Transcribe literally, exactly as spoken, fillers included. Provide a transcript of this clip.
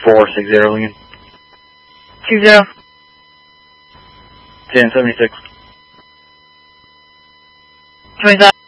four six zero Lincoln. Two zero. ten seventy-six. Twenty-seven.